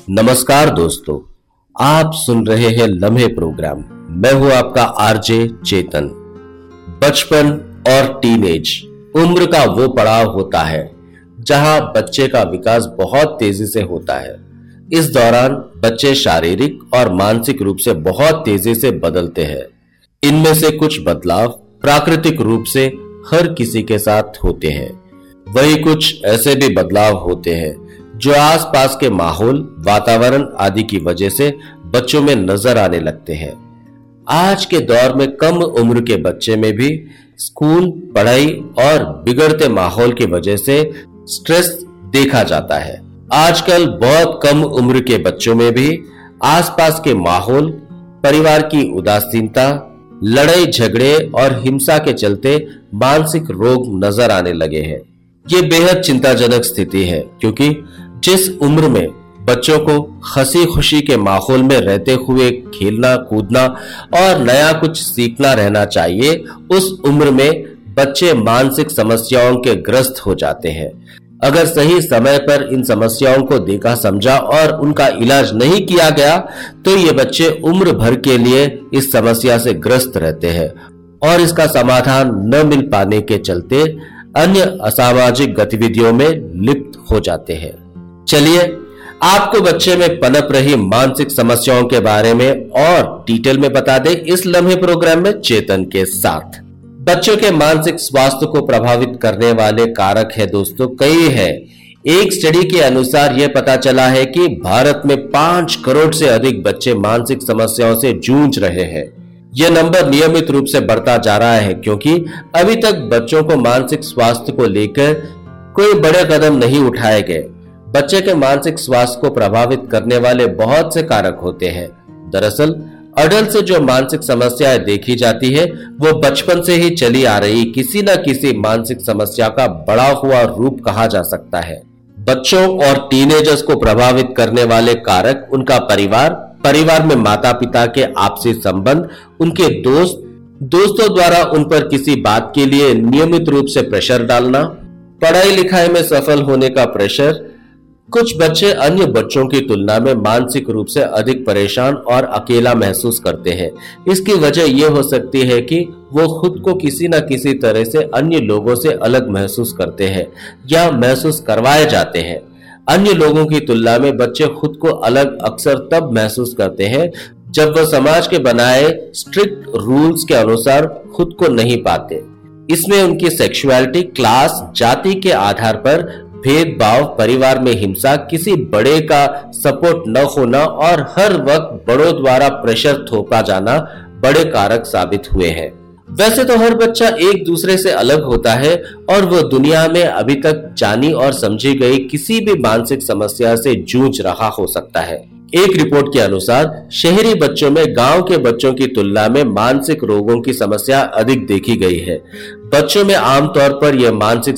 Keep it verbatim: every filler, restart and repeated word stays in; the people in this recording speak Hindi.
नमस्कार दोस्तों, आप सुन रहे हैं लम्हे प्रोग्राम। मैं हूं आपका आरजे चेतन। बचपन और टीनेज उम्र का वो पड़ाव होता है जहां बच्चे का विकास बहुत तेजी से होता है। इस दौरान बच्चे शारीरिक और मानसिक रूप से बहुत तेजी से बदलते हैं। इनमें से कुछ बदलाव प्राकृतिक रूप से हर किसी के साथ होते हैं, वही कुछ ऐसे भी बदलाव होते हैं जो आसपास के माहौल, वातावरण आदि की वजह से बच्चों में नजर आने लगते हैं। आज के दौर में कम उम्र के बच्चे में भी स्कूल, पढ़ाई और बिगड़ते माहौल की वजह से स्ट्रेस देखा जाता है। आजकल बहुत कम उम्र के बच्चों में भी आसपास के माहौल, परिवार की उदासीनता, लड़ाई झगड़े और हिंसा के चलते मानसिक रोग नजर आने लगे हैं। ये बेहद चिंताजनक स्थिति है, क्योंकि जिस उम्र में बच्चों को हंसी खुशी के माहौल में रहते हुए खेलना, कूदना और नया कुछ सीखना रहना चाहिए, उस उम्र में बच्चे मानसिक समस्याओं के ग्रस्त हो जाते हैं। अगर सही समय पर इन समस्याओं को देखा समझा और उनका इलाज नहीं किया गया तो ये बच्चे उम्र भर के लिए इस समस्या से ग्रस्त रहते हैं और इसका समाधान न मिल पाने के चलते अन्य असामाजिक गतिविधियों में लिप्त हो जाते हैं। चलिए आपको बच्चे में पनप रही मानसिक समस्याओं के बारे में और डिटेल में बता दें इस लम्हे प्रोग्राम में चेतन के साथ। बच्चों के मानसिक स्वास्थ्य को प्रभावित करने वाले कारक है दोस्तों कई है। एक स्टडी के अनुसार यह पता चला है कि भारत में पांच करोड़ से अधिक बच्चे मानसिक समस्याओं से जूझ रहे हैं। यह नंबर नियमित रूप से बढ़ता जा रहा है, क्योंकि अभी तक बच्चों को मानसिक स्वास्थ्य को लेकर कोई बड़े कदम नहीं उठाए गए। बच्चे के मानसिक स्वास्थ्य को प्रभावित करने वाले बहुत से कारक होते हैं। दरअसल अडल्ट से जो मानसिक समस्याएं देखी जाती है वो बचपन से ही चली आ रही किसी न किसी मानसिक समस्या का बड़ा हुआ रूप कहा जा सकता है। बच्चों और टीनेजर्स को प्रभावित करने वाले कारक उनका परिवार, परिवार में माता पिता के आपसी संबंध, उनके दोस्त, दोस्तों द्वारा उन पर किसी बात के लिए नियमित रूप से प्रेशर डालना, पढ़ाई लिखाई में सफल होने का प्रेशर। कुछ बच्चे अन्य बच्चों की तुलना में मानसिक रूप से अधिक परेशान और अकेला महसूस करते हैं। इसकी वजह यह हो सकती है कि वो खुद को किसी न किसी तरह से अन्य लोगों से अलग महसूस करते हैं या महसूस करवाए जाते हैं। अन्य लोगों की तुलना में बच्चे खुद को अलग अक्सर तब महसूस करते हैं जब वह समाज के बनाए स्ट्रिक्ट रूल्स के अनुसार खुद को नहीं पाते। इसमें उनकी सेक्सुअलिटी, क्लास, जाति के आधार पर भेदभाव, परिवार में हिंसा, किसी बड़े का सपोर्ट न होना और हर वक्त बड़ों द्वारा प्रेशर थोपा जाना बड़े कारक साबित हुए हैं। वैसे तो हर बच्चा एक दूसरे से अलग होता है और वो दुनिया में अभी तक जानी और समझी गई किसी भी मानसिक समस्या से जूझ रहा हो सकता है। एक रिपोर्ट के अनुसार शहरी बच्चों में गांव के बच्चों की तुलना में मानसिक रोगों की समस्या अधिक देखी गई है। बच्चों में आमतौर पर यह मानसिक